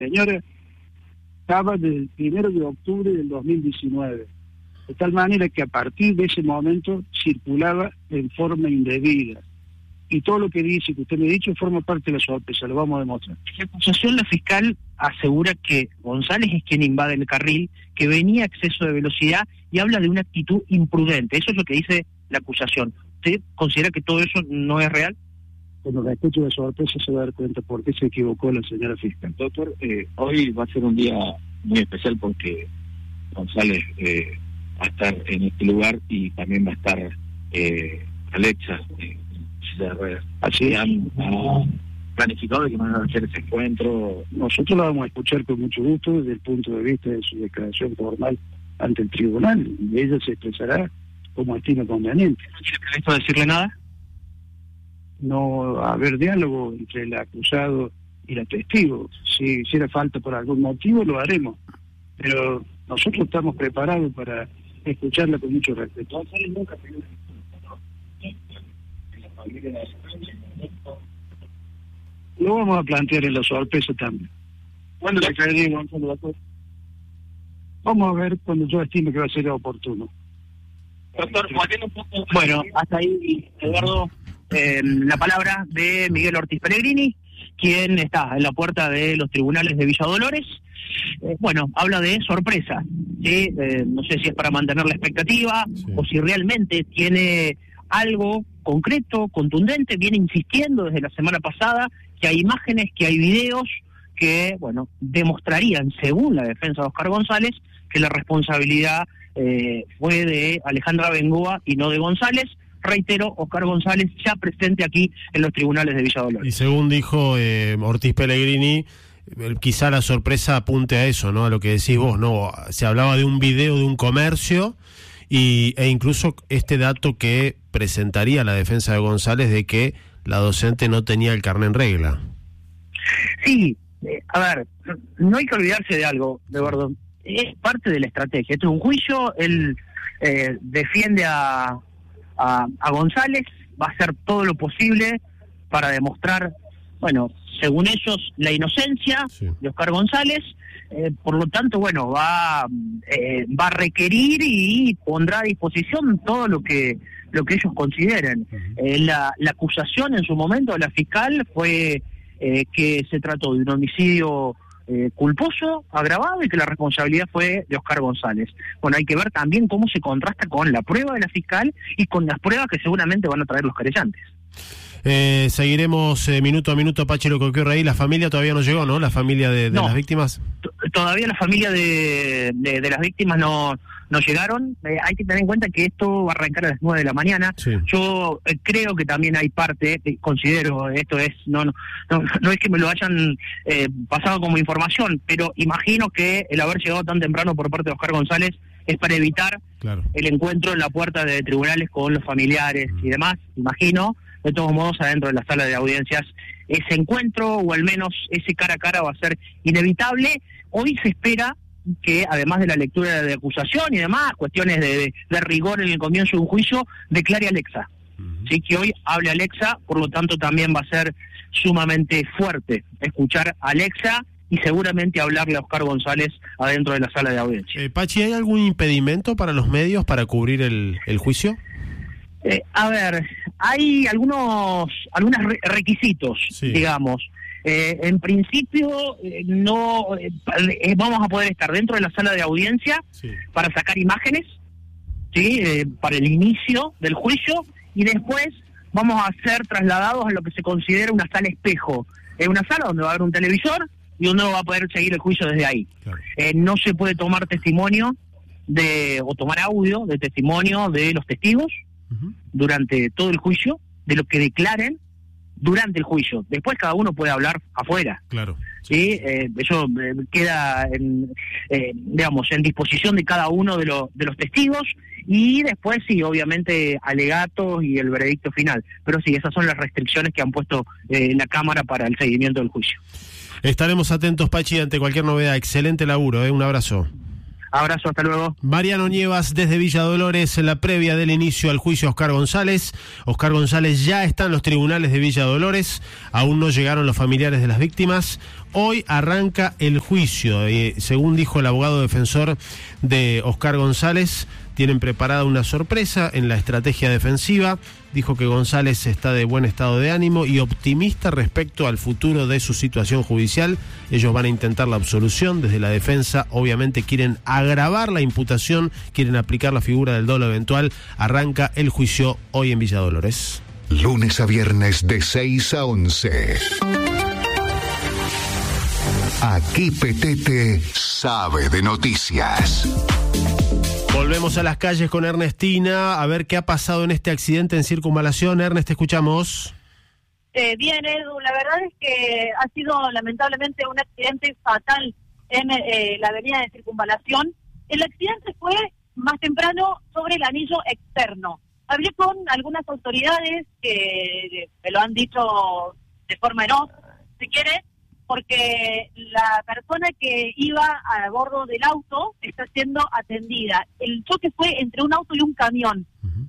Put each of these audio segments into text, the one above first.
señora estaba del 1 de octubre del 2019, de tal manera que a partir de ese momento circulaba en forma indebida. Y todo lo que dice, que usted me ha dicho, forma parte de la sorpresa, lo vamos a demostrar. En la acusación, la fiscal asegura que González es quien invade el carril, que venía a exceso de velocidad y habla de una actitud imprudente. Eso es lo que dice la acusación. ¿Usted considera que todo eso no es real? Cuando la escuche de sorpresa se va a dar cuenta por qué se equivocó la señora fiscal. Doctor, hoy va a ser un día muy especial porque González va a estar en este lugar y también va a estar Alexa en silla de ruedas. Así han planificado que van a hacer ese encuentro. Nosotros la vamos a escuchar con mucho gusto desde el punto de vista de su declaración formal ante el tribunal, y ella se expresará como estime conveniente. ¿No tiene previsto decirle nada? No va a haber diálogo entre el acusado y la testigo. Si hiciera falta por algún motivo, lo haremos. Pero nosotros estamos preparados para escucharla con mucho respeto. González nunca pidió Lo vamos a plantear en la sorpresa también. ¿Cuándo le caería González, doctor? Vamos a ver cuando yo estime que va a ser oportuno. Doctor, volviendo un poco... Bueno, hasta ahí, Eduardo, la palabra de Miguel Ortiz Pellegrini, quien está en la puerta de los tribunales de Villa Dolores. Bueno, habla de sorpresa, ¿sí? No sé si es para mantener la expectativa, sí, o si realmente tiene algo concreto, contundente. Viene insistiendo desde la semana pasada que hay imágenes, que hay videos que, bueno, demostrarían, según la defensa de Oscar González, que la responsabilidad fue de Alejandra Bengoa y no de González. Reitero, Oscar González ya presente aquí en los tribunales de Villa Dolores. Y según dijo Ortiz Pellegrini, quizá la sorpresa apunte a eso, ¿no? A lo que decís vos, ¿no? Se hablaba de un video de un comercio e incluso este dato que presentaría la defensa de González de que la docente no tenía el carné en regla. Sí, a ver, no hay que olvidarse de algo, Eduardo. Es parte de la estrategia. Esto es un juicio, él defiende a González, va a hacer todo lo posible para demostrar, bueno, según ellos, la inocencia, sí, de Oscar González. Por lo tanto, bueno, va a requerir y pondrá a disposición todo lo que ellos consideren. La acusación en su momento de la fiscal fue que se trató de un homicidio culposo, agravado, y que la responsabilidad fue de Oscar González. Bueno, hay que ver también cómo se contrasta con la prueba de la fiscal y con las pruebas que seguramente van a traer los querellantes. Seguiremos minuto a minuto, Pachi, lo que ocurre ahí. La familia todavía no llegó, ¿no? La familia de las víctimas. Todavía la familia de las víctimas no llegaron. Hay que tener en cuenta que esto va a arrancar a las 9 de la mañana. Sí. Yo creo que también hay parte, considero, esto es no es que me lo hayan pasado como información, pero imagino que el haber llegado tan temprano por parte de Oscar González es para evitar, claro, el encuentro en la puerta de tribunales con los familiares y demás, imagino. De todos modos, adentro de la sala de audiencias, ese encuentro, o al menos ese cara a cara, va a ser inevitable. Hoy se espera que, además de la lectura de acusación y demás, cuestiones de rigor en el comienzo de un juicio, declare Alexa. Sí, que hoy hable Alexa, por lo tanto también va a ser sumamente fuerte escuchar a Alexa y seguramente hablarle a Oscar González adentro de la sala de audiencia. Pachi, ¿hay algún impedimento para los medios para cubrir el juicio? A ver, hay algunos requisitos, sí, digamos. En principio no vamos a poder estar dentro de la sala de audiencia, sí, para sacar imágenes, sí, para el inicio del juicio, y después vamos a ser trasladados a lo que se considera una sala espejo. Es una sala donde va a haber un televisor y uno va a poder seguir el juicio desde ahí. Claro. No se puede tomar testimonio o tomar audio de testimonio de los testigos durante todo el juicio, de lo que declaren durante el juicio. Después cada uno puede hablar afuera. Claro. ¿Sí? Eso queda digamos, en disposición de cada uno de los testigos, y después sí, obviamente, alegatos y el veredicto final. Pero sí, esas son las restricciones que han puesto la Cámara para el seguimiento del juicio. Estaremos atentos, Pachi, ante cualquier novedad. Excelente laburo, un abrazo. Abrazo, hasta luego. Mariano Nievas desde Villa Dolores, en la previa del inicio al juicio a Oscar González. Oscar González ya está en los tribunales de Villa Dolores, aún no llegaron los familiares de las víctimas. Hoy arranca el juicio, según dijo el abogado defensor de Oscar González, tienen preparada una sorpresa en la estrategia defensiva. Dijo que González está de buen estado de ánimo y optimista respecto al futuro de su situación judicial. Ellos van a intentar la absolución. Desde la defensa, obviamente, quieren agravar la imputación, quieren aplicar la figura del dolo eventual. Arranca el juicio hoy en Villa Dolores. Lunes a viernes de 6 a 11. Aquí Petete sabe de noticias. Volvemos a las calles con Ernestina, a ver qué ha pasado en este accidente en Circunvalación. Ernest, te escuchamos. Bien, Edu, la verdad es que ha sido lamentablemente un accidente fatal en la avenida de Circunvalación. El accidente fue más temprano sobre el anillo externo. Hablé con algunas autoridades que me lo han dicho de forma en off, si quiere, porque la persona que iba a bordo del auto está siendo atendida. El choque fue entre un auto y un camión.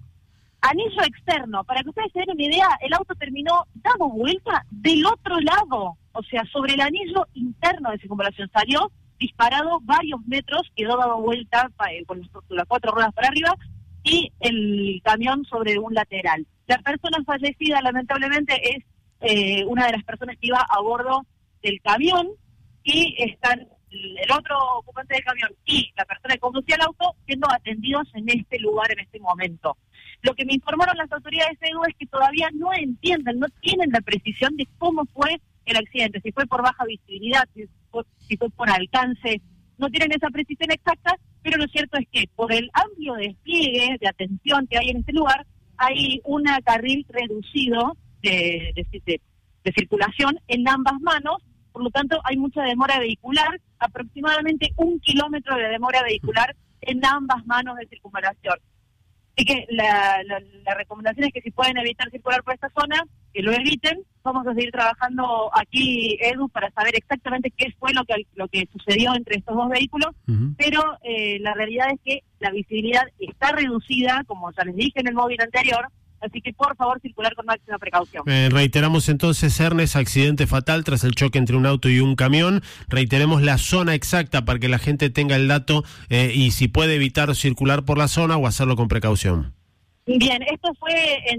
Anillo externo, para que ustedes se den una idea, el auto terminó dando vuelta del otro lado, o sea, sobre el anillo interno de Circunvalación. Salió disparado varios metros, quedó dado vuelta con las 4 ruedas para arriba y el camión sobre un lateral. La persona fallecida, lamentablemente, es una de las personas que iba a bordo del camión, y están el otro ocupante del camión y la persona que conducía el auto siendo atendidos en este lugar en este momento. Lo que me informaron las autoridades de Edu es que todavía no entienden, no tienen la precisión de cómo fue el accidente, si fue por baja visibilidad, si fue por alcance, no tienen esa precisión exacta, pero lo cierto es que por el amplio despliegue de atención que hay en este lugar, hay un carril reducido de circulación en ambas manos. Por lo tanto, hay mucha demora vehicular, aproximadamente 1 kilómetro de demora vehicular en ambas manos de Circunvalación. Así que la recomendación es que si pueden evitar circular por esta zona, que lo eviten. Vamos a seguir trabajando aquí, Edu, para saber exactamente qué fue lo que sucedió entre estos dos vehículos, pero la realidad es que la visibilidad está reducida, como ya les dije en el móvil anterior. Así que, por favor, circular con máxima precaución. Reiteramos entonces, Ernest, accidente fatal tras el choque entre un auto y un camión. Reiteremos la zona exacta para que la gente tenga el dato y si puede evitar circular por la zona o hacerlo con precaución. Bien, esto fue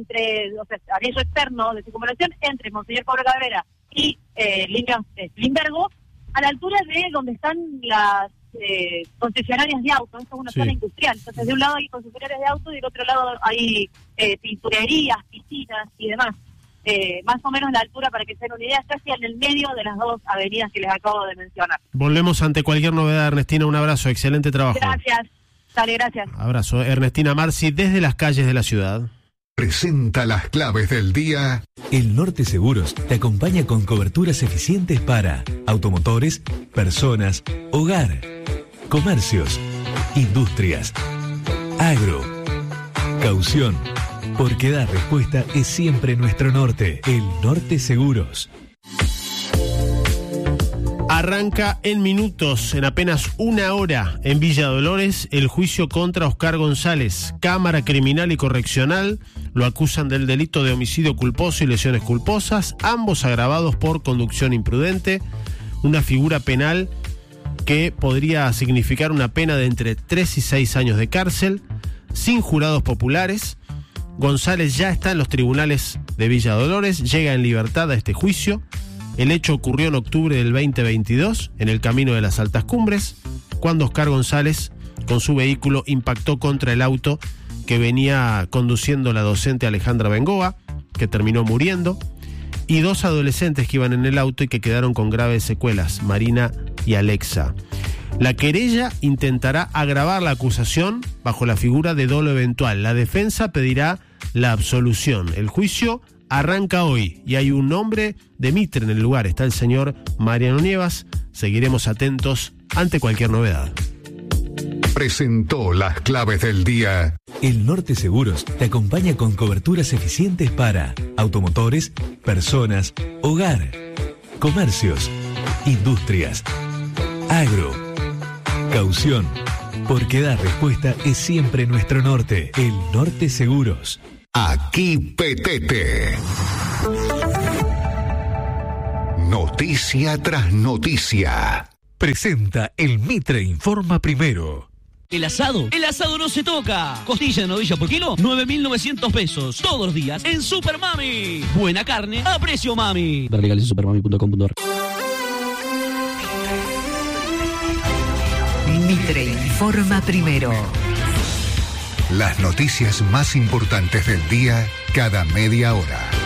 anillo externo de Circunvalación entre Monseñor Pablo Cabrera y Limbergo, a la altura de donde están las concesionarias de autos. Esto es una zona industrial, entonces de un lado hay concesionarias de autos y del otro lado hay pinturerías, piscinas y demás. Más o menos la altura, para que se den una idea, casi en el medio de las dos avenidas que les acabo de mencionar. Volvemos ante cualquier novedad, Ernestina, un abrazo, excelente trabajo. Gracias, dale, gracias. Abrazo, Ernestina Marzi desde las calles de la ciudad. Presenta las claves del día. El Norte Seguros te acompaña con coberturas eficientes para automotores, personas, hogar, comercios, industrias, agro, caución, porque dar respuesta es siempre nuestro norte. El Norte Seguros. Arranca en minutos, en apenas 1 hora, en Villa Dolores, el juicio contra Oscar González. Cámara Criminal y Correccional lo acusan del delito de homicidio culposo y lesiones culposas, ambos agravados por conducción imprudente, una figura penal que podría significar una pena de entre 3 y 6 años de cárcel, sin jurados populares. González ya está en los tribunales de Villa Dolores, llega en libertad a este juicio. El hecho ocurrió en octubre del 2022, en el camino de las Altas Cumbres, cuando Oscar González, con su vehículo, impactó contra el auto que venía conduciendo la docente Alejandra Bengoa, que terminó muriendo, y 2 adolescentes que iban en el auto y que quedaron con graves secuelas, Marina y Alexa. La querella intentará agravar la acusación bajo la figura de dolo eventual. La defensa pedirá la absolución. El juicio arranca hoy y hay un nombre de Mitre en el lugar. Está el señor Mariano Nievas. Seguiremos atentos ante cualquier novedad. Presentó las claves del día. El Norte Seguros te acompaña con coberturas eficientes para automotores, personas, hogar, comercios, industrias, agro, caución, Porque dar respuesta es siempre nuestro norte. El Norte Seguros. Aquí Petete. Noticia tras noticia. Presenta el Mitre Informa Primero. El asado no se toca. Costilla de novilla por kilo, 9.900 pesos. Todos los días en Super Mami. Buena carne a precio mami. Ver legales en supermami.com.ar. Mitre Informa Primero. Las noticias más importantes del día cada media hora.